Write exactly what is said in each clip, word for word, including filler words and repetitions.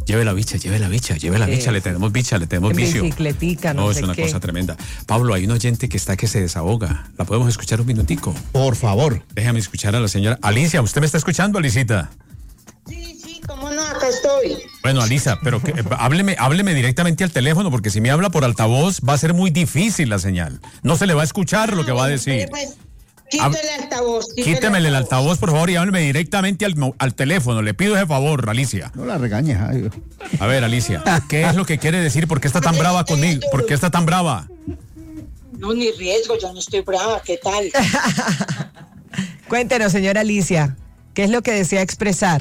Lleve la bicha, lleve la bicha, lleve la bicha, le tenemos bicha, le tenemos vicio. Bicicletica, no, no sé es una qué. cosa tremenda. Pablo, hay un oyente que está que se desahoga. ¿La podemos escuchar un minutico? Por favor. Déjame escuchar a la señora Alicia. ¿Usted me está escuchando, Alicita? Sí, sí, cómo no, acá estoy. Bueno, Alisa, pero que, eh, hábleme, hábleme directamente al teléfono, porque si me habla por altavoz va a ser muy difícil la señal. No se le va a escuchar lo que va a decir. Pues, quítale el altavoz. Quítemele el altavoz, por favor, y hábleme directamente al, al teléfono. Le pido ese favor, Alicia. No la regañes, Jairo. A ver, Alicia, ¿qué es lo que quiere decir? ¿Por qué está tan brava conmigo? ¿Por qué está tan brava? No, ni riesgo, yo no estoy brava, ¿qué tal? Cuéntenos, señora Alicia, ¿qué es lo que desea expresar?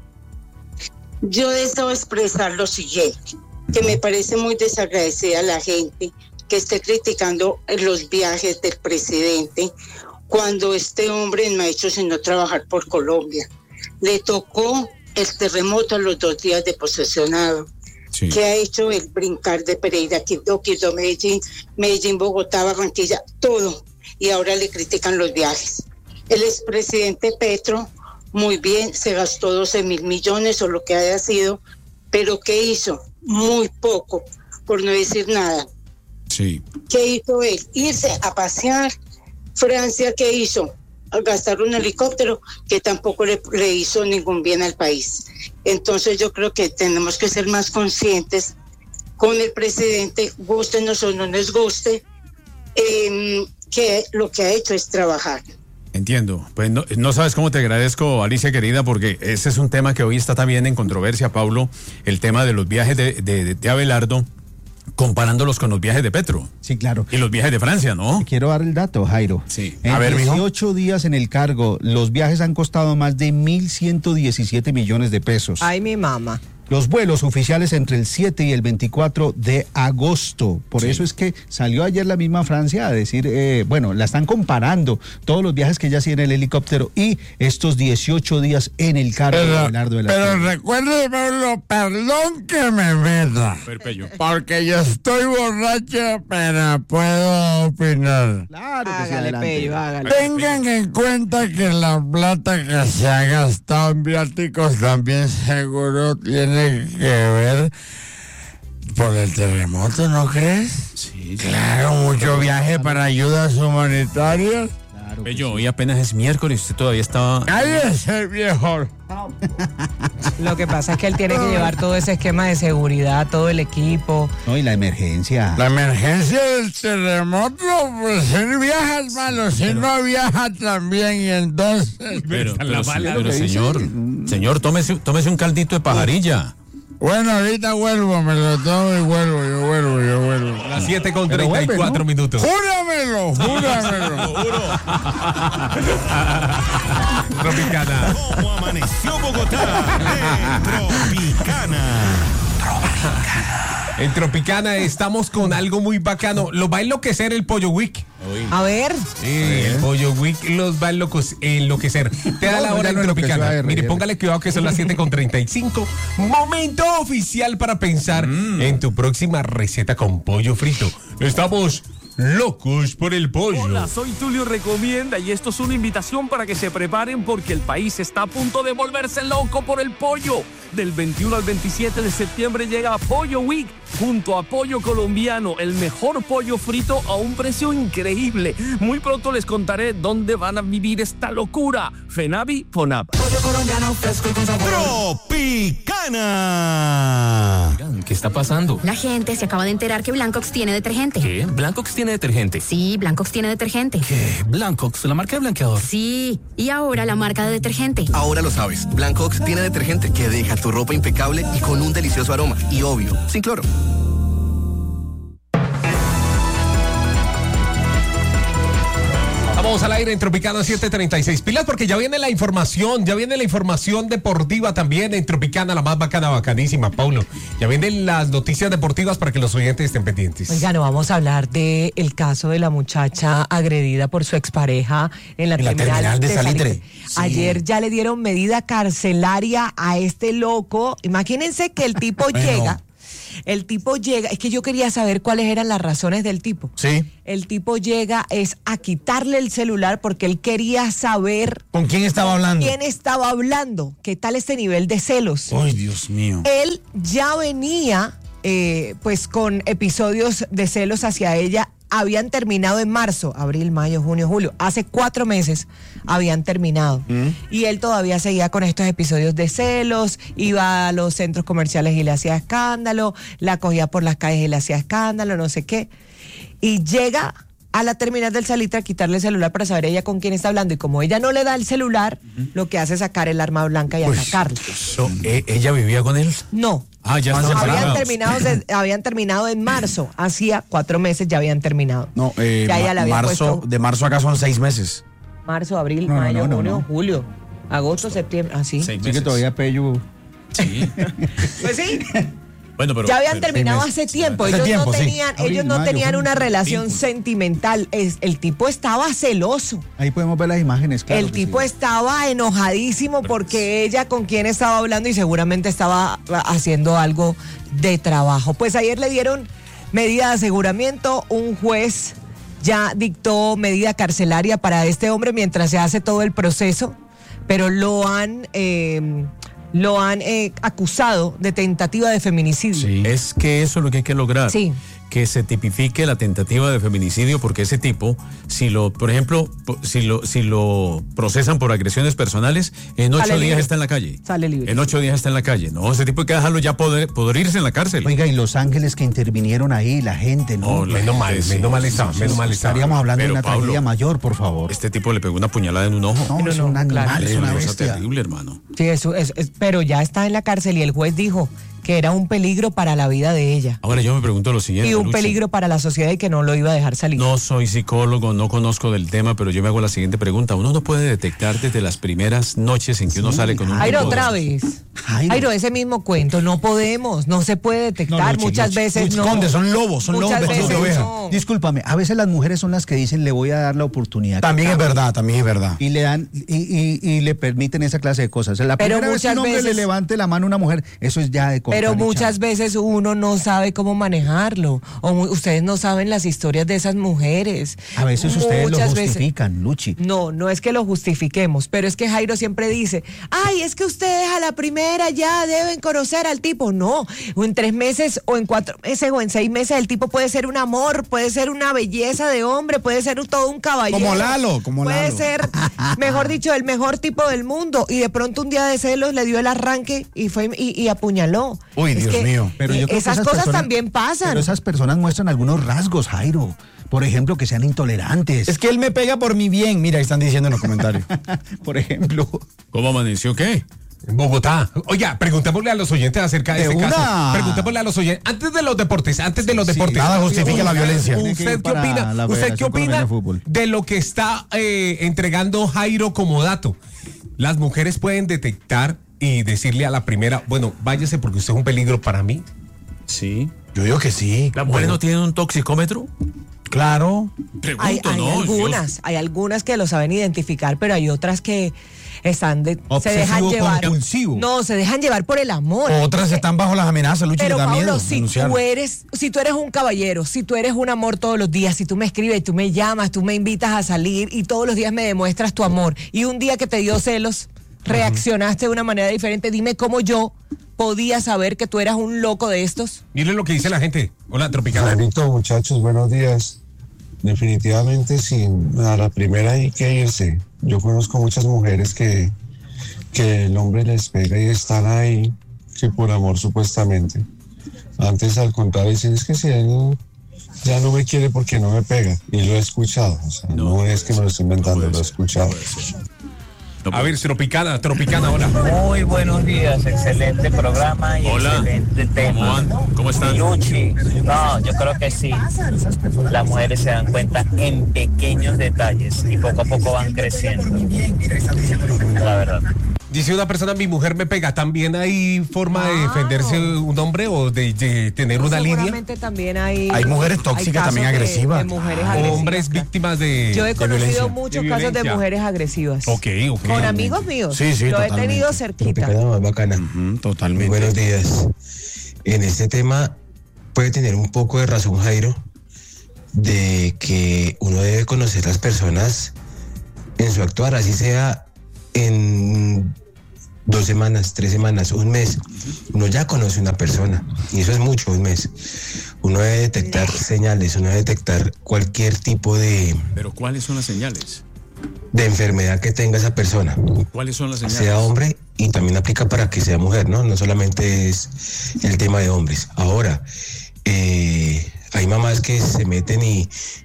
Yo deseo expresar lo siguiente, que me parece muy desagradecida a la gente que esté criticando los viajes del presidente cuando este hombre no ha hecho sino trabajar por Colombia. Le tocó el terremoto a los dos días de posesionado. Sí. Que ha hecho el brincar de Pereira, Quito, Quito, Medellín, Medellín, Bogotá, Barranquilla, todo. Y ahora le critican los viajes. El expresidente Petro, muy bien, se gastó doce mil millones o lo que haya sido, pero ¿qué hizo? Muy poco, por no decir nada. Sí. ¿Qué hizo él? Irse a pasear. Francia, ¿qué hizo? Gastar un helicóptero que tampoco le, le hizo ningún bien al país. Entonces yo creo que tenemos que ser más conscientes con el presidente, gustenos o no les guste, eh, que lo que ha hecho es trabajar. Entiendo. Pues no, no sabes cómo te agradezco, Alicia querida, porque ese es un tema que hoy está también en controversia, Pablo, el tema de los viajes de, de, de Abelardo, comparándolos con los viajes de Petro. Sí, claro. Y los viajes de Francia, ¿no? Quiero dar el dato, Jairo. Sí. En A ver, dieciocho mijo. días en el cargo, los viajes han costado más de mil ciento diecisiete millones de pesos. Ay, mi mamá. Los vuelos oficiales entre el siete y el veinticuatro de agosto. Por sí. eso es que salió ayer la misma Francia a decir, eh, bueno, la están comparando todos los viajes que ella hacía en el helicóptero y estos dieciocho días en el cargo pero, de Abelardo de la Pero recuerde, Pablo, perdón que me meta. Perpello. Porque yo estoy borracho, pero puedo opinar. Claro que hágale, sí, Pello, hágale. Tengan en cuenta que la plata que se ha gastado en viáticos también seguro tiene que ver por el terremoto, ¿no crees? Sí, claro, mucho viaje para ayudas humanitarias. Claro. Bello, hoy apenas es miércoles, usted todavía estaba... ¡Cállese, viejo! Lo que pasa es que él tiene que llevar todo ese esquema de seguridad, todo el equipo. No, y la emergencia. La emergencia del terremoto, pues él viaja, hermano, si pero, no viaja también, y entonces... Pero, pero, pero, pero señor, señor, tómese, tómese un caldito de pajarilla. Bueno, ahorita vuelvo, me lo tomo y vuelvo, yo vuelvo, yo vuelvo. Las siete con treinta y cuatro minutos. ¡Júramelo, júramelo! Juro. Tropicana. ¿Cómo amaneció Bogotá? De Tropicana. En Tropicana estamos con algo muy bacano. Los va a enloquecer el Pollo Week. Uy. A ver. Sí, el Pollo Week los va a enloquecer. Te da la hora en Tropicana. Mire, póngale cuidado que son las siete con treinta y cinco. Momento oficial para pensar mm. en tu próxima receta con pollo frito. Estamos locos por el pollo. Hola, soy Tulio Recomienda y esto es una invitación para que se preparen porque el país está a punto de volverse loco por el pollo. Del veintiuno al veintisiete de septiembre llega Pollo Week junto a Pollo Colombiano, el mejor pollo frito a un precio increíble. Muy pronto les contaré dónde van a vivir esta locura. Fenavi, Fonap. Pollo colombiano fresco y con sabor. Tropicana. ¿Qué está pasando? La gente se acaba de enterar que Blancox tiene detergente. ¿Qué? ¿Blancox tiene detergente? Sí, Blancox tiene detergente. ¿Qué? ¿Blancox? ¿La marca de blanqueador? Sí, y ahora la marca de detergente. Ahora lo sabes. Blancox tiene detergente que deja tu ropa impecable y con un delicioso aroma. Y obvio, sin cloro. Vamos al aire en Tropicana siete treinta y seis. Pilas, porque ya viene la información, ya viene la información deportiva también en Tropicana, la más bacana, bacanísima, Paulo. Ya vienen las noticias deportivas para que los oyentes estén pendientes. Oiga, no vamos a hablar de el caso de la muchacha agredida por su expareja en la, en la terminal, terminal de, de Salitre. Salitre. Sí. Ayer ya le dieron medida carcelaria a este loco. Imagínense que el tipo bueno. llega... El tipo llega, es que yo quería saber cuáles eran las razones del tipo. Sí. El tipo llega es a quitarle el celular porque él quería saber ¿con quién estaba hablando? ¿Quién estaba hablando? ¿Qué tal este nivel de celos? Ay, Dios mío. Él ya venía eh, pues con episodios de celos hacia ella. Habían terminado en marzo, abril, mayo, junio, julio. Hace cuatro meses habían terminado. Mm. Y él todavía seguía con estos episodios de celos, iba a los centros comerciales y le hacía escándalo, la cogía por las calles y le hacía escándalo, no sé qué. Y llega a la terminal del Salitre a quitarle el celular para saber ella con quién está hablando. Y como ella no le da el celular, uh-huh. lo que hace es sacar el arma blanca y pues, atacarle. So, ¿e- ¿Ella vivía con él? No. Ah, ya están habían terminado, de, habían terminado en marzo. Hacía cuatro meses ya habían terminado. No, eh, ya ella ma- marzo, puesto, de marzo acá son seis meses. Marzo, abril, no, mayo, no, no, junio, no. julio, agosto, septiembre. Ah, sí. Sí, que todavía Pello. Sí. Pues sí. Bueno, pero, ya habían pero, terminado hace tiempo. Hace Ellos tiempo, no sí. tenían, Abril, ellos no mayo, tenían junio, una relación tiempo. sentimental. Es, el tipo estaba celoso. Ahí podemos ver las imágenes, claro. El tipo sí. estaba enojadísimo porque ella con quien estaba hablando y seguramente estaba haciendo algo de trabajo. Pues ayer le dieron medida de aseguramiento. Un juez ya dictó medida carcelaria para este hombre mientras se hace todo el proceso, pero lo han... Eh, lo han eh, acusado de tentativa de feminicidio. Sí. Es que eso es lo que hay que lograr. Sí. Que se tipifique la tentativa de feminicidio, porque ese tipo, si lo, por ejemplo, si lo, si lo procesan por agresiones personales, en ocho Sale días libre. está en la calle. Sale libre. En ocho días está en la calle. No, ese tipo hay que dejarlo ya poder, poder irse en la cárcel. Oiga, y Los Ángeles que intervinieron ahí, la gente, ¿no? No, la Menos mal, gente, sí, menos mal sí, estaba, sí, menos sí, mal sí. estaba. Estaríamos hablando Pero, de una Pablo, tragedia mayor, por favor. Este tipo le pegó una puñalada en un ojo. No, Pero es no, un animal, claro. es una cosa bestia. terrible, hermano. Sí, eso es, es- pero ya está en la cárcel y el juez dijo que era un peligro para la vida de ella Ahora yo me pregunto lo siguiente. y un Luchi. peligro para la sociedad y que no lo iba a dejar salir. No soy psicólogo, no conozco del tema, pero yo me hago la siguiente pregunta. Uno no puede detectar desde las primeras noches en que uno sale con un Jairo, tipo de- otra vez. Jairo. Jairo, ese mismo cuento, no podemos, no se puede detectar, No, Luchi, muchas Luchi, veces Luchi, no. Conde, son lobos, son Muchas lobos vestidos de veces oveja. no. Discúlpame, a veces las mujeres son las que dicen le voy a dar la oportunidad. También es verdad, también es verdad. Y le dan y, y, y le permiten esa clase de cosas. La Pero primera vez que un muchas hombre veces- le levante la mano a una mujer, eso es ya de cortar Pero y muchas chao. veces uno no sabe cómo manejarlo. O mu- ustedes no saben las historias de esas mujeres. A veces ustedes lo Muchas veces- justifican, Luchi. No, no es que lo justifiquemos, pero es que Jairo siempre dice, ay, es que ustedes a la primera ya deben conocer al tipo. No, o en tres meses o en cuatro meses o en seis meses el tipo puede ser un amor, puede ser una belleza de hombre, puede ser un- todo un caballero. Como Lalo, como Puede Lalo. ser, mejor dicho, el mejor tipo del mundo. Y de pronto un día de celos le dio el arranque y fue y, y apuñaló. Uy, Es Dios que, mío. Pero yo eh, creo que esas, cosas personas- también pasan. Pero esas personas muestran algunos rasgos, Jairo. Por ejemplo, que sean intolerantes. Es que él me pega por mi bien. Mira, ahí están diciendo en los comentarios. Por ejemplo. ¿Cómo amaneció qué? En Bogotá. Oiga, preguntémosle a los oyentes acerca de, De este una. caso. Preguntémosle a los oyentes. Antes de los deportes, antes de los Sí, deportes. nada justifica la violencia. Tiene que ¿Usted ir qué para opina? la ¿Usted qué Federación Colombiana opina de Fútbol. de lo que está eh, entregando Jairo como dato? Las mujeres pueden detectar y decirle a la primera, bueno, váyase porque usted es un peligro para mí. Sí. Yo digo que sí. ¿Las mujeres no tienen un toxicómetro? Claro. Pregunto, Hay, hay ¿no? algunas, hay algunas que lo saben identificar, pero hay otras que están de, se dejan Obsesivo llevar. compulsivo. No, se dejan llevar por el amor. Otras están bajo las amenazas, Luchi, Pero le da Pablo, miedo si denunciar. tú eres, si tú eres un caballero, si tú eres un amor todos los días, si tú me escribes, tú me llamas, tú me invitas a salir y todos los días me demuestras tu amor y un día que te dio celos, reaccionaste de una manera diferente, dime cómo yo podía saber que tú eras un loco de estos. Miren lo que dice la gente. Hola, Tropicana. Jairito, muchachos, buenos días. Definitivamente sí, a la primera hay que irse. Yo conozco muchas mujeres que, que el hombre les pega y están ahí, que por amor supuestamente. Antes al contrario dicen, es que si él ya no me quiere porque no me pega. Y lo he escuchado, o sea, no, no es que me lo estoy inventando, lo he escuchado. A ver, Tropicana, Tropicana, hola. Muy buenos días, excelente programa y Hola. excelente tema. ¿Cómo van? ¿Cómo están? Luchi, no, yo creo que sí. Las mujeres se dan cuenta en pequeños detalles y poco a poco van creciendo. La verdad. Dice una persona, mi mujer me pega. ¿También hay forma de defenderse un hombre o de, de tener una línea? Seguramente también hay. Hay mujeres tóxicas, casos también de- agresivas. de mujeres O agresivas. hombres víctimas de Yo he de conocido violencia. muchos De casos de violencia. mujeres agresivas. Ok, ok. Con amigos míos. Sí, sí, Lo he totalmente. tenido cerquita. Más bacana. Ujú, totalmente. Buenos días. En este tema, puede tener un poco de razón Jairo, de que uno debe conocer las personas en su actuar, así sea en dos semanas, tres semanas, un mes. Uno ya conoce una persona y eso es mucho, un mes. Uno debe detectar señales, uno debe detectar cualquier tipo de... ¿Pero cuáles son las señales? De enfermedad que tenga esa persona. ¿Cuáles son las señales? Sea hombre y también aplica para que sea mujer, ¿no? No solamente es el tema de hombres. Ahora, eh, hay mamás que se meten y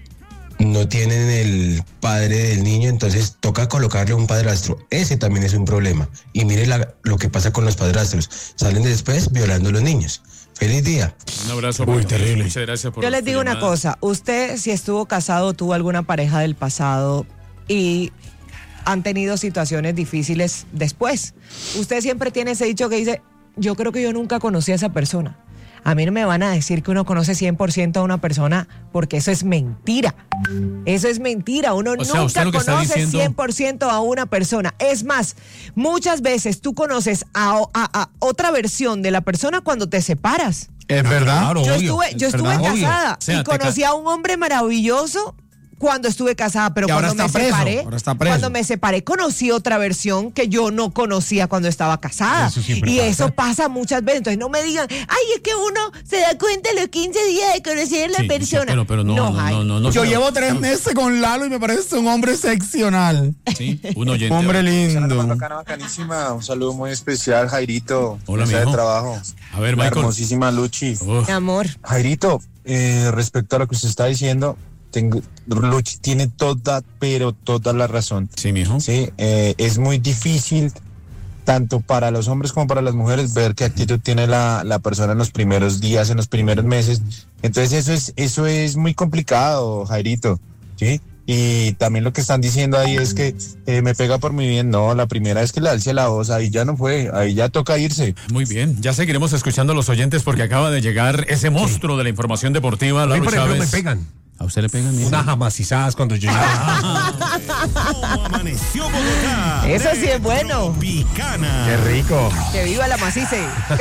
no tienen el padre del niño, entonces toca colocarle un padrastro. Ese también es un problema. Y mire la, lo que pasa con los padrastros. Salen después violando a los niños. ¡Feliz día! Un abrazo. Uy, terrible. Muchas gracias por Yo les tu digo una llamada. cosa. Usted, si estuvo casado, tuvo alguna pareja del pasado y han tenido situaciones difíciles después. Usted siempre tiene ese dicho que dice, yo creo que yo nunca conocí a esa persona. A mí no me van a decir que uno conoce cien por ciento a una persona porque eso es mentira. Eso es mentira. Uno O sea, usted nunca lo que está conoce diciendo- cien por ciento a una persona. Es más, muchas veces tú conoces a, a- a otra versión de la persona cuando te separas. Es verdad. Claro, Yo obvio, estuve, yo es estuve verdad. Obvio. casada O sea, y te conocí ca- a un hombre maravilloso cuando estuve casada, pero Y ahora cuando me está preso, separé, ahora está preso. cuando me separé conocí otra versión que yo no conocía cuando estaba casada. Eso siempre y pasa. eso pasa muchas veces. Entonces no me digan, ay, es que uno se da cuenta a los quince días de conocer a la Sí, sí, persona. pero, pero no, no, no, ay. no, no, no, Yo no. llevo tres meses con Lalo y me parece un hombre excepcional. Sí, un oyente. Hombre lindo. Bacana, bacanísima. Un saludo muy especial, Jairito. Hola, mesa mijo. de trabajo. A ver, La Michael. hermosísima Luchi. Uf. Mi amor. Jairito, eh, respecto a lo que usted está diciendo, tengo, Luchi tiene toda, pero toda la razón. Sí, mijo. Sí, eh, es muy difícil, tanto para los hombres como para las mujeres, ver qué actitud tiene la, la persona en los primeros días, en los primeros meses. Entonces eso es, eso es muy complicado, Jairito, ¿sí? Y también lo que están diciendo ahí es que eh, me pega por muy bien. No, la primera vez que le alce la voz, ahí ya no fue, ahí ya toca irse. Muy bien, ya seguiremos escuchando a los oyentes porque acaba de llegar ese monstruo de la información deportiva, A mí, Lalo por ejemplo, me Chávez. pegan. ¿A usted le pegan? mijo? Unas jamasizadas cuando yo Ah. ¿Cómo amaneció Bogotá? Eso sí es bueno. Tropicana. Qué rico. Que viva la macice.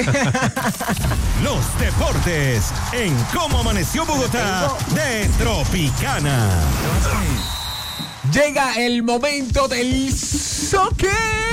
Los deportes en ¿Cómo amaneció Bogotá? De Tropicana. Llega el momento del soccer.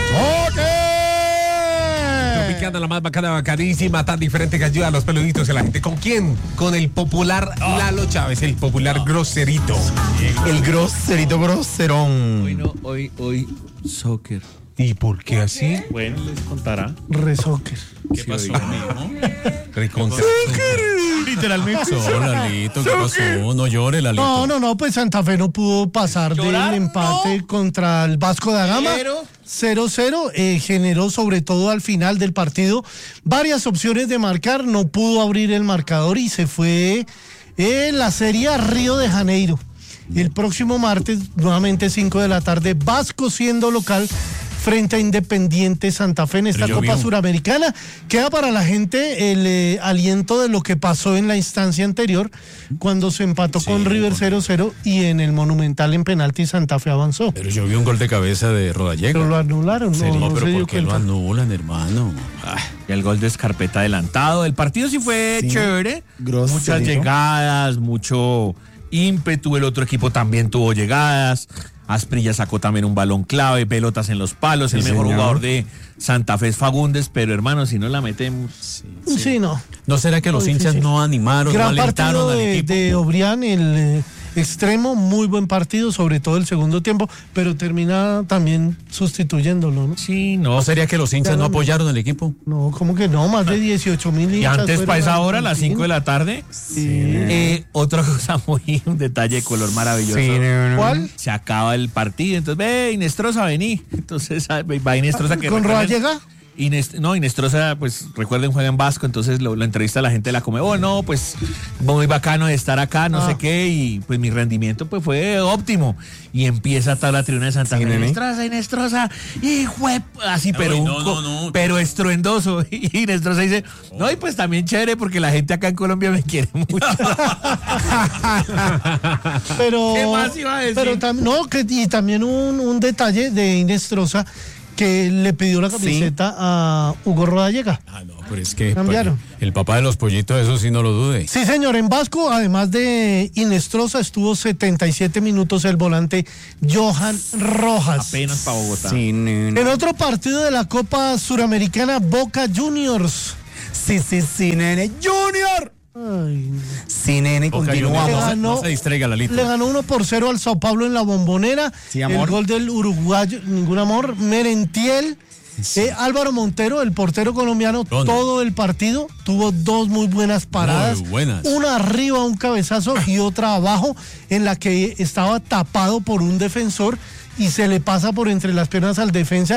Tropicana, la más bacana, bacanísima, tan diferente que ayuda a los peluditos y a la gente. ¿Con quién? Con el popular Lalo Chávez, el popular groserito. El groserito groserón. Hoy no, hoy, hoy, soccer. ¿Y por qué así? Bueno, les contará. Resoccer. ¿Qué pasó, mijo? Recontra. Literalmente. Hola, Lalito, ¿qué pasó? No llore, Lalito. No, no, no, pues Santa Fe no pudo pasar del empate contra el Vasco da Gama. cero cero, eh, generó sobre todo al final del partido varias opciones de marcar, no pudo abrir el marcador y se fue en la serie a Río de Janeiro. El próximo martes, nuevamente cinco de la tarde, Vasco siendo local frente a Independiente Santa Fe en esta Pero Copa llovió. Suramericana. Queda para la gente el eh, aliento de lo que pasó en la instancia anterior cuando se empató con River cero cero y en el Monumental en penalti Santa Fe avanzó. Pero yo vi un gol de cabeza de Rodallega. Pero lo anularon, Sí, no, no, no pero se dio ¿por qué lo cuenta. anulan, hermano? Y el gol de Escarpeta adelantado. El partido sí fue Sí, chévere. groserito. Muchas llegadas, mucho ímpetu. El otro equipo también tuvo llegadas. Asprilla sacó también un balón clave, pelotas en los palos. El Sí, mejor señor. jugador de Santa Fe es Fagundes, pero hermano, si no la metemos. Sí, no. ¿No será que los Muy hinchas difícil. no animaron, no Gran alentaron partido al de, equipo? de Obrián, el eh, extremo, muy buen partido, sobre todo el segundo tiempo, pero termina también sustituyéndolo, ¿no? Sí, no. ¿No sería que los hinchas no apoyaron al equipo? No, ¿cómo que no? Más de dieciocho mil Y hinchas antes, fueron para esa al hora, a las Campín. cinco de la tarde, eh, otra cosa muy, un detalle de color maravilloso. Sí, no, no. ¿Cuál? Se acaba el partido, entonces, ve, Inestrosa, vení. Entonces, ah, va Inestrosa que... ¿Con recuerden- Rodallega? Inest- no, Inestrosa, pues recuerden, juega en Vasco, entonces lo, lo entrevista a la gente de la come, oh no, pues muy bacano de estar acá, no Ah. sé qué, y pues mi rendimiento pues fue óptimo. Y empieza toda la tribuna de Santa Sí, Fe, nene. Inestrosa, Inestrosa, y jue, así, pero, Ay, un no, co- no, no. pero estruendoso. Y Inestrosa dice, no, y pues también chévere porque la gente acá en Colombia me quiere mucho. Pero, ¿Qué más iba a decir? Pero tam- no, que, y también un, un detalle de Inestrosa, que le pidió la camiseta sí. a Hugo Rodallega. Ah, no, pero es que cambiaron. El, el papá de los pollitos, eso sí no lo dude. Sí, señor, en Vasco, además de Inestrosa, estuvo setenta y siete minutos el volante Johan Rojas. Apenas para Bogotá. Sí, nene. En otro partido de la Copa Suramericana, Boca Juniors. Sí, sí, sí, nene. ¡Junior! Ay, sí, nene, Boca continuamos. Juniors, ganó, no se distraiga, Lalito. Le ganó uno por cero al Sao Paulo en la Bombonera. Sí, amor. El gol del uruguayo, ningún amor, Merentiel. Sí. Eh, Álvaro Montero, el portero colombiano, ¿dónde? Todo el partido tuvo dos muy buenas paradas. Muy buenas. Una arriba, un cabezazo y otra abajo, en la que estaba tapado por un defensor y se le pasa por entre las piernas al defensa.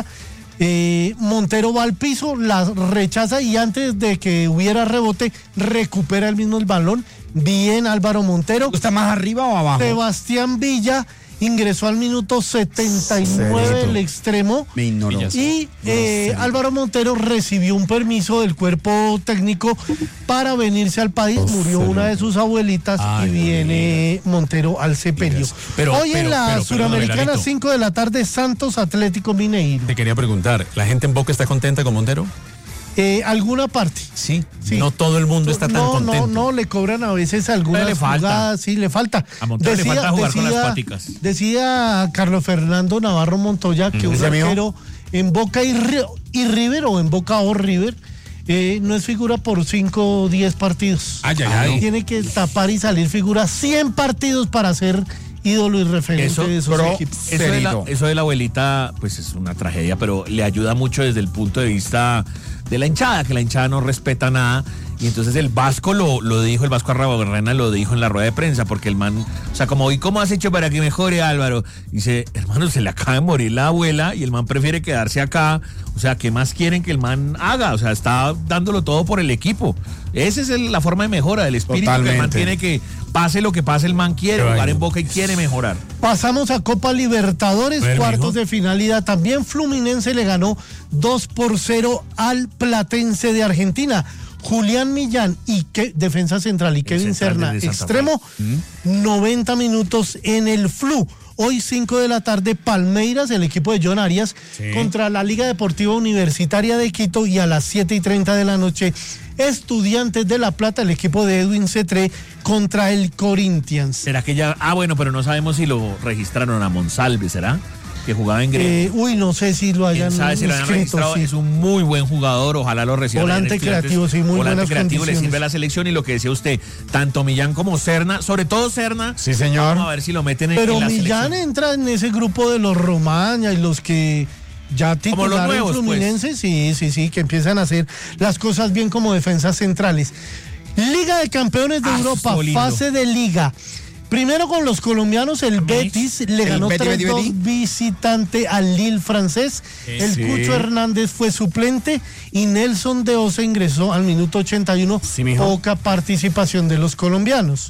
Eh, Montero va al piso, la rechaza y antes de que hubiera rebote, recupera el mismo el balón. Bien, Álvaro Montero. ¿Está más arriba o abajo? Sebastián Villa ingresó al minuto setenta y nueve Cerito. El extremo. Me ignoró. Y eh, Álvaro Montero recibió un permiso del cuerpo técnico para venirse al país. Oh, Murió cero. una de sus abuelitas. Ay, y viene Montero al sepelio. Pero, Hoy pero, en la pero, Suramericana, perdóname, cinco de la tarde, Santos Atlético Mineiro. Te quería preguntar, ¿la gente en Boca está contenta con Montero? Eh, alguna parte. Sí, sí. No todo el mundo está tan no, contento. No, no, le cobran a veces algunas le falta. jugadas, sí, le falta. A Montero le falta jugar con las paticas. Decía Carlos Fernando Navarro Montoya que un arquero en Boca y, y River, o en Boca o River, eh, no es figura por cinco o diez partidos. Ay, ay, ay. Tiene que tapar y salir figura cien partidos para ser ídolo y referente Eso, de esos bro, equipos. Eso de, la, eso de la abuelita, pues es una tragedia, pero le ayuda mucho desde el punto de vista de la hinchada, que la hinchada no respeta nada. Y entonces el Vasco lo, lo dijo, el Vasco Arrabarrena lo dijo en la rueda de prensa, porque el man, o sea, como, ¿y cómo has hecho para que mejore, Álvaro? Dice, hermano, se le acaba de morir la abuela y el man prefiere quedarse acá. O sea, ¿qué más quieren que el man haga? O sea, está dándolo todo por el equipo. Esa es el, la forma de mejora del espíritu. Totalmente. Que el man tiene que, pase lo que pase, el man quiere Pero jugar ay, en Boca y quiere mejorar. Pasamos a Copa Libertadores, Ver, cuartos mijo. de finalidad. También Fluminense le ganó dos por cero al Platense de Argentina. Julián Millán y que, defensa central y el Kevin Serna, extremo, ¿Mm? noventa minutos en el Flu. Hoy cinco de la tarde, Palmeiras, el equipo de John Arias, sí. contra la Liga Deportiva Universitaria de Quito, y a las siete y treinta de la noche, Estudiantes de La Plata, el equipo de Edwin Cetré, contra el Corinthians. ¿Será que ya? Ah, bueno, pero no sabemos si lo registraron a Monsalve, ¿será? Que jugaba en Gremio. Eh, uy, no sé si lo hayan sabe si lo hayan registrado. Sí. Es un muy buen jugador, ojalá lo reciban. Volante creativo, sí, muy Volante buenas creativo, condiciones. le sirve a la selección, y lo que decía usted, tanto Millán como Serna, sobre todo Serna. Sí, señor. Vamos a ver si lo meten en, Pero en la Millán selección. entra en ese grupo de los Romaña y los que ya Como los titularon nuevos, Fluminense, pues. sí, sí, sí, que empiezan a hacer las cosas bien como defensas centrales. Liga de Campeones de Ah, Europa, lindo. fase de liga. Primero con los colombianos, el Betis le El ganó Betty, tres dos Betty, Betty. visitante al Lille francés. El Sí. Cucho Hernández fue suplente y Nelson de Osa ingresó al minuto ochenta y uno. Sí, mijo. Poca participación de los colombianos.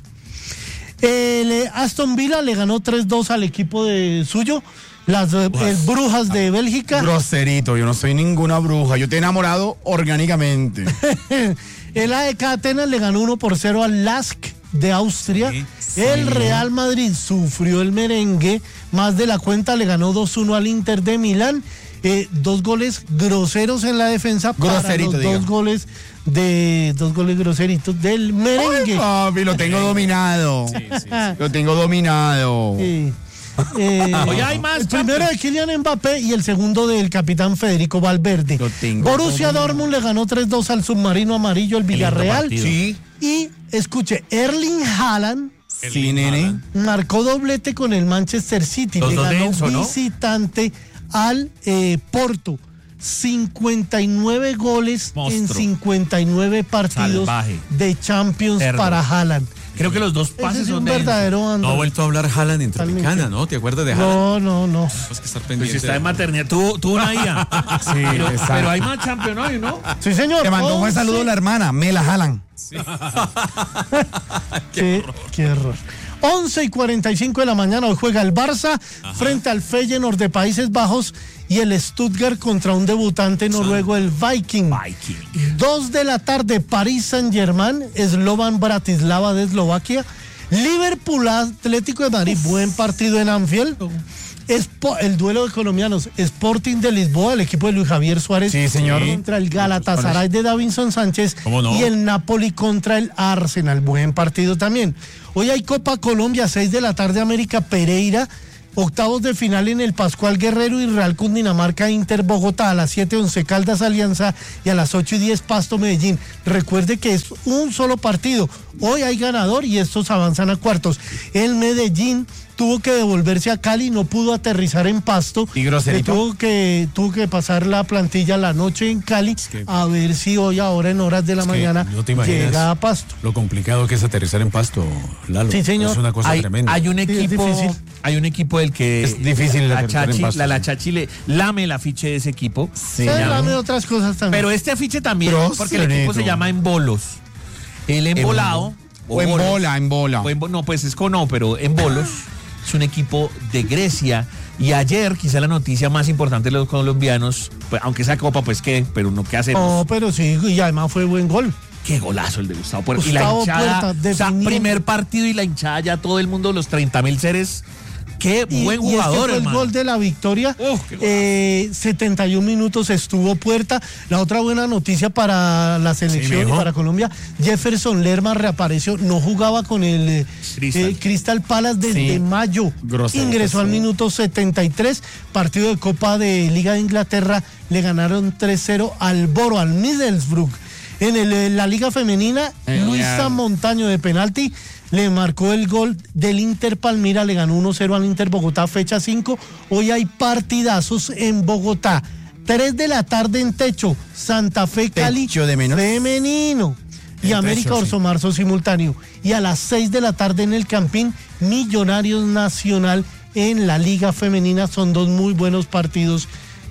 El eh, Aston Villa le ganó tres dos al equipo de suyo, las eh, el Brujas de Bélgica. Groserito, yo no soy ninguna bruja, yo te he enamorado orgánicamente. El A E K Atenas le ganó uno por cero al Lask de Austria. Sí, sí. El Real Madrid sufrió el merengue, más de la cuenta, le ganó dos uno al Inter de Milán. Eh, dos goles groseros en la defensa para Groserito, los diga. dos goles de dos goles groseritos del merengue. Ay, papi, lo tengo dominado. Sí, sí, sí. Lo tengo dominado. Sí. Eh, Oye, hay más, el primero de Kylian Mbappé y el segundo del capitán Federico Valverde. Lo tengo Borussia Dortmund le ganó tres dos al submarino amarillo, el Villarreal. Sí. Y escuche, Erling Haaland Sí, nene. marcó doblete con el Manchester City. Los Le dos de ganó Enzo, ¿no? visitante al eh, Porto. cincuenta y nueve goles Monstruo. en cincuenta y nueve partidos Salvaje. de Champions Cerdo. para Haaland. Creo que los dos Ese pases es son un de Enzo. verdadero No ha ando. vuelto a hablar Haaland en Tropicana, ¿no? ¿Te acuerdas de Haaland? No, no, no. Tienes que estar Pues pendiente. si está en maternidad, tuvo, tuvo una hija. Sí, pero, exacto. pero hay más campeonato, ¿no? Sí, señor. Te mandó un buen once. saludo la hermana, me la jalan. Qué, qué error. once y cuarenta y cinco de la mañana, hoy juega el Barça frente al Feyenoord de Países Bajos y el Stuttgart contra un debutante noruego, el Viking. Viking. dos de la tarde, París Saint-Germain, Slovan Bratislava de Eslovaquia, Liverpool Atlético de Madrid, buen partido en Anfield. Espo- el duelo de colombianos, Sporting de Lisboa, el equipo de Luis Javier Suárez, sí, señor, contra el Galatasaray de Davinson Sánchez, no? y el Napoli contra el Arsenal. Buen partido también. Hoy hay Copa Colombia, seis de la tarde, América Pereira, octavos de final en el Pascual Guerrero y Real Cundinamarca Inter Bogotá, a las siete once Caldas Alianza y a las ocho y diez Pasto Medellín. Recuerde que es un solo partido, hoy hay ganador y estos avanzan a cuartos. El Medellín tuvo que devolverse a Cali, no pudo aterrizar en Pasto. ¿Y Groserito? Eh, tuvo que tuvo que pasar la plantilla la noche en Cali, es que, a ver si hoy ahora en horas de la mañana no te llega a Pasto. Lo complicado que es aterrizar en Pasto, Lalo. Sí, señor. Es una cosa hay, tremenda. Hay un equipo, sí, hay un equipo del que es difícil la aterrizar en Chachi, Pasto, la, la sí. Chachi le lame el afiche de ese equipo. Sí, lame otras cosas también. Pero este afiche también, Groserito. porque el equipo se llama Embolos. El embolado. O en bolos, bola, en bola. o en bo- no, pues es con no, pero Embolos es un equipo de Grecia. Y ayer, quizá la noticia más importante de los colombianos, pues, aunque esa copa, pues qué, pero no, ¿qué hacemos? No, pero sí, y además fue buen gol. Qué golazo el de Gustavo Puerta. Gustavo y la hinchada, Puerta, o sea, definiendo. primer partido y la hinchada ya todo el mundo, los treinta mil seres. Qué Y, buen y este jugador, fue el hermano. gol de la victoria. Uf, qué golazo. eh, setenta y un minutos estuvo Puerta. La otra buena noticia para la selección Sí, y para Colombia, Jefferson Lerma reapareció, no jugaba con el eh, Crystal. eh, Crystal Palace desde Sí. mayo. Grosero, Ingresó al sí. minuto setenta y tres, partido de Copa de Liga de Inglaterra, le ganaron tres cero al Boro, al Middlesbrough. En el, eh, la Liga Femenina, Eh, Luisa ya. Montaño de penalti le marcó el gol del Inter Palmira, le ganó uno cero al Inter Bogotá, fecha cinco. Hoy hay partidazos en Bogotá. tres de la tarde en Techo, Santa Fe Cali Techo de menos. femenino. Y En América Techo, sí. Orso Marzo simultáneo. Y a las seis de la tarde en el Campín, Millonarios Nacional en la Liga Femenina. Son dos muy buenos partidos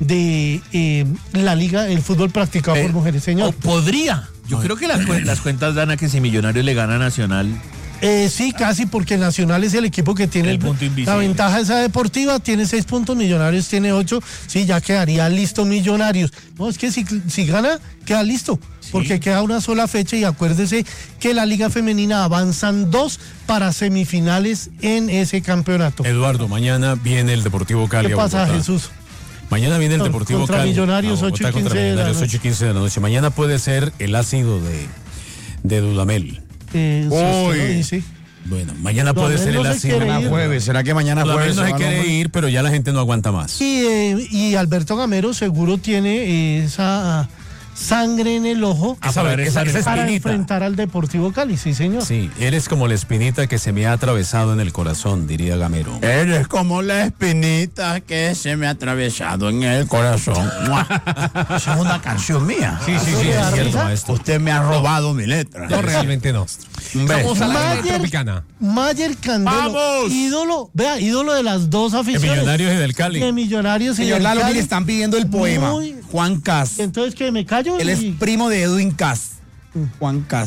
de eh, la Liga, el fútbol practicado Eh, por mujeres, O señor. podría. Yo creo que las, cuen- las cuentas dan a que si Millonarios le gana a Nacional. Eh, sí, casi, porque Nacional es el equipo que tiene El el- punto invisible. la ventaja esa deportiva, tiene seis puntos, Millonarios tiene ocho, sí, ya quedaría listo Millonarios. No, es que si, si gana, queda listo, porque queda una sola fecha y acuérdese que la Liga Femenina avanzan dos para semifinales en ese campeonato. Eduardo, mañana viene el Deportivo Cali. ¿Qué a pasa, Bogotá. Jesús? Mañana viene el Con- Deportivo contra Cali. Millonarios, a Bogotá, ocho y contra quince de la Millonarios, noche. ocho y quince de la noche. Mañana puede ser el ácido de, de Dudamel. Eh, si usted lo dice. Bueno, mañana No, puede él ser no el se ácido. quiere Mañana ir. jueves, ¿será que mañana Dudamel jueves? no se van a- quiere ir, pero ya la gente no aguanta más. Y, eh, y Alberto Gamero seguro tiene esa sangre en el ojo Esa- esa- esa para espinita. enfrentar al Deportivo Cali, sí señor. Sí, eres como la espinita que se me ha atravesado en el corazón, diría Gamero. Eres como la espinita que se me ha atravesado en el corazón. ¡Mua! Esa es una canción mía. Sí, sí, sí, es cierto, maestro. Usted me ha robado mi letra. No, realmente no. Un beso. Vamos a la Mayer- Tropicana. Mayer Candelo, ¡Vamos! ídolo, vea, ídolo de las dos De aficiones. Millonarios y del Cali. De Millonarios y Señor del Lalo, Cali. mire, están pidiendo el poema. Muy- Juan Cas. Entonces, que me callo. Él es y- primo de Edwin Cas. Juan Cas.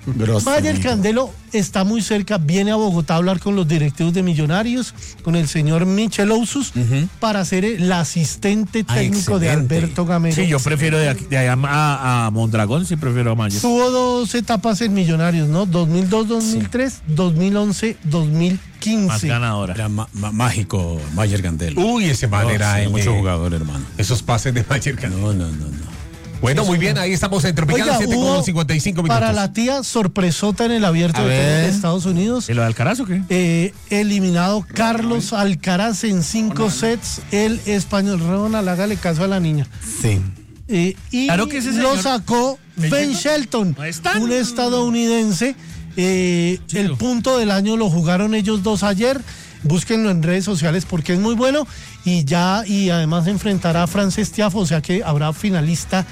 Mayer Candelo está muy cerca, viene a Bogotá a hablar con los directivos de Millonarios, con el señor Michel Ousus, para ser el asistente Ah, técnico de excelente. Alberto Gamero. Sí, yo prefiero de, aquí- de allá a, a Mondragón, sí prefiero a Mayer. Tuvo dos etapas en Millonarios, ¿no? dos mil dos dos mil tres, dos mil once dos mil quince. Más ganadora. Era ma- ma- mágico Mayer Candelo. Uy, ese man No, era sí, el mucho de- jugador, hermano. Esos pases de Mayer Candelo. No, no, no, no. Bueno, muy bien, ahí estamos en Tropicana, Oiga, siete hubo con cincuenta y cinco minutos. para la tía sorpresota en el abierto A de tenis ver. de Estados Unidos. ¿Y lo de Alcaraz o qué? Eh, eliminado Carlos Alcaraz en cinco sets, el español. Ronald, hágale caso a la niña. Sí. Eh, y Claro que ese lo señor- sacó Ben Shelton, No es tan- un estadounidense. Eh, el punto del año lo jugaron ellos dos ayer. Búsquenlo en redes sociales porque es muy bueno. Y ya, y además enfrentará a Frances Tiafoe, o sea que habrá finalista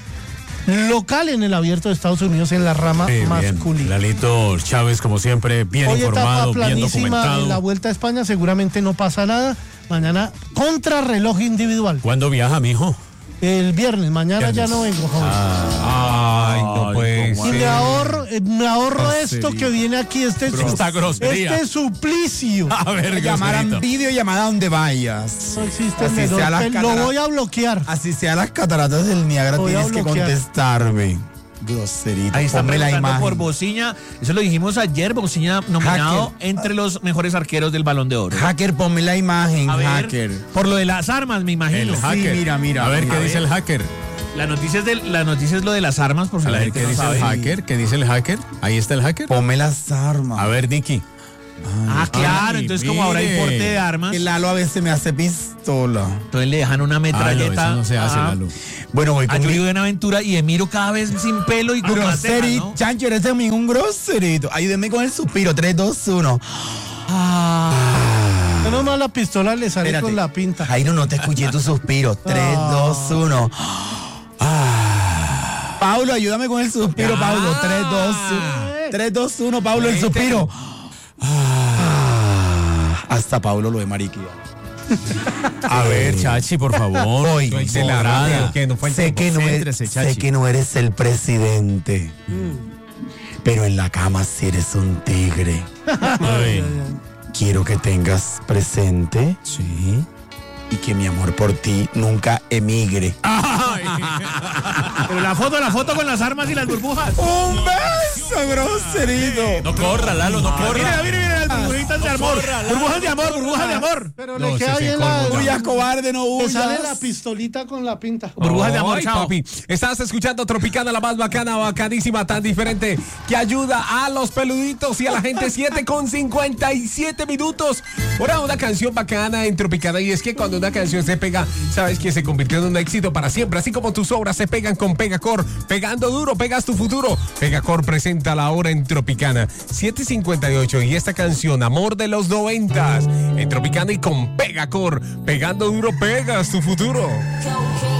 local en el abierto de Estados Unidos en la rama Sí, bien. masculina. Lalito Chávez, como siempre, bien Hoy etapa informado, bien planísima documentado. en la Vuelta a España, seguramente no pasa nada. Mañana contrarreloj individual. ¿Cuándo viaja, mijo? El viernes, mañana ya Viernes. no vengo, joven. Ay, no Ay, puede cómo Y me ser. ahorro, eh, me ahorro Grosería. esto que viene aquí, este, Pero esta grosería. este suplicio. A ver, Llamarán groserito. videollamada donde vayas. No existe Así menor, sea las te lo cataratas. voy a bloquear. Así sea las cataratas del Niágara, Voy a tienes que bloquear. contestarme. Groserito. Ahí está Ponme la preguntando imagen. por Bociña. Eso lo dijimos ayer. Bociña nominado Hacker. entre los mejores arqueros del Balón de Oro. Hacker, ponme la imagen, A ver, hacker. por lo de las armas, me imagino. El hacker. Sí, mira, mira. A ver qué A dice ver. el hacker. La noticia es, de, la noticia es lo de las armas, por si A la ver gente qué no dice sabe. el hacker. ¿Qué dice el hacker? Ahí está el hacker. Ponme las armas. A ver, Nicky. Ah, claro, Ay, entonces como ahora hay mire. porte de armas, El Lalo a veces me hace pistola. entonces le dejan una Ah, no, metralleta. eso no se hace, a- Lalo. Bueno, voy a con Yuri mi Buenaventura y Emiro cada vez sin pelo y con más cejas, groserito. ¿no? Chancho, eres también un groserito. Ayúdenme con el suspiro. tres, dos, uno. Ah. Menos mal la pistola le sale Espérate. con la pinta. Jairo, no te escuché tu suspiro. tres, dos, uno. Ah. Paulo, ayúdame con el suspiro, Paulo. tres, dos, uno. tres, dos, uno, Paulo, el suspiro. Ah. Hasta Paulo lo de mariquía. A ver, Chachi, por favor. Hoy, Suéltela, moderada. rápido, que no falta sé, que no Céntrese, eres, Chachi. sé que no eres el presidente, pero en la cama sí eres un tigre. Ay. Quiero que tengas presente, sí, y que mi amor por ti nunca emigre. Ay. Pero la foto, la foto con las armas y las burbujas. ¡Un beso, groserito! No corra, Lalo, no Mira, corra. mira, mira, las burbujitas de amor. Burbujas de amor, burbujas de amor. Pero No, le queda ese bien colmo la. ya. Huyas, cobarde, no Le huyas. sale la pistolita con la pinta. Burbujas de amor, Ay, chao. papi. Estás escuchando Tropicana, la más bacana, bacanísima, tan diferente, que ayuda a los peluditos y a la gente. Siete con cincuenta y siete minutos. Ahora una canción bacana en Tropicana, y es que cuando una canción se pega, sabes que se convirtió en un éxito para siempre, así como tus obras se pegan con Pegacor. Pegando duro, pegas tu futuro. Pegacor presenta la hora en Tropicana. siete cincuenta y ocho, y esta canción, Amor de los noventas, en Tropicana y con Pegacor. Pegando duro, pegas tu futuro.